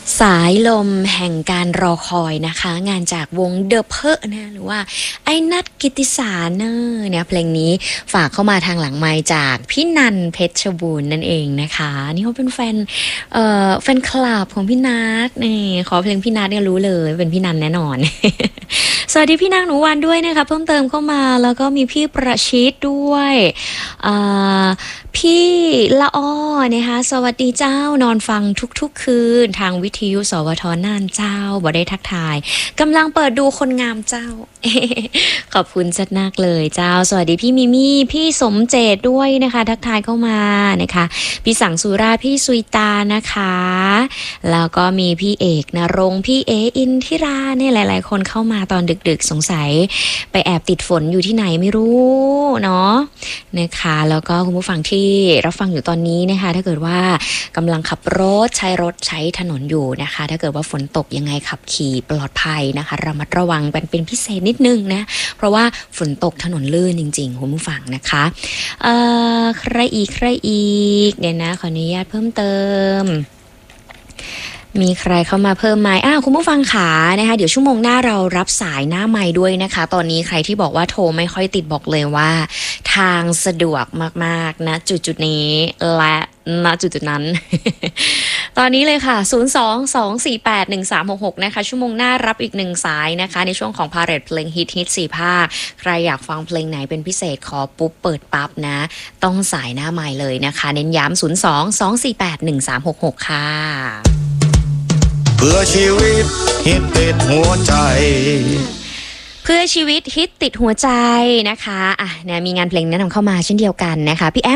สายลมแห่งการรอคอยนะคะงานจากวงเดอะเพอนะหรือว่าไอ้นัทกิตติสารเนอะเนี่ยเพลงนี้ฝากเข้ามาทางหลังไมค์จากพี่นันเพชรบูรณ์นั่นเองนะคะนี่เขาเป็นแฟนคลับของพี่นัทนี่ขอเพลงพี่นัทเนี่ยรู้เลยเป็นพี่นันแน่นอน สวัสดีพี่นางหนูวันด้วยนะคะเพิ่มเติมเข้ามาแล้วก็มีพี่ประชิดด้วยอ่าพี่ละอ้อนะคะสวัสดีเจ้านอนฟังทุกๆคืนทางวิทยุสวทน่านเจ้าบ่ได้ทักทายกำลังเปิดดูคนงามเจ้า ขอบคุณจัดนักเลยเจ้าสวัสดีพี่มิมี่พี่สมเจตด้วยนะคะทักทายเข้ามานะคะพี่สังสุราพี่สุยตานะคะแล้วก็มีพี่เอกนรงค์พี่เออินทิราเนี่ยหลายๆคนเข้ามาตอนดึกๆสงสัยไปแอบติดฝนอยู่ที่ไหนไม่รู้เนาะนะคะแล้วก็คุณผู้ฟังที่รับฟังอยู่ตอนนี้นะคะถ้าเกิดว่ากำลังขับรถใช้ถนนอยู่นะคะถ้าเกิดว่าฝนตกยังไงขับขี่ปลอดภัยนะคะระมัดระวังเป็นพิเศษนิดนึงนะเพราะว่าฝนตกถนนลื่นจริงๆคุณผู้ฟังนะคะใครอีกเนี่ยนะขออนุญาตเพิ่มเติมมีใครเข้ามาเพิ่มไหมคุณผู้ฟังขานะคะเดี๋ยวชั่วโมงหน้าเรารับสายหน้าไมค์ด้วยนะคะตอนนี้ใครที่บอกว่าโทรไม่ค่อยติดบอกเลยว่าทางสะดวกมากๆนะจุดนี้และณจุดนั้น ตอนนี้เลยค่ะ022481366นะคะชั่วโมงหน้ารับอีก1สายนะคะในช่วงของพาเรทเพลงฮิต4ภาคใครอยากฟังเพลงไหนเป็นพิเศษขอปุ๊บเปิดปั๊บนะต้องสายหน้าไมค์เลยนะคะเน้นย้ำ022481366ค่ะเพื่อชีวิตฮิตติดหัวใจเพื่อชีวิตฮิตติดหัวใจนะคะเนี่ยมีงานเพลงแนะนำเข้ามาเช่นเดียวกันนะคะพี่แอม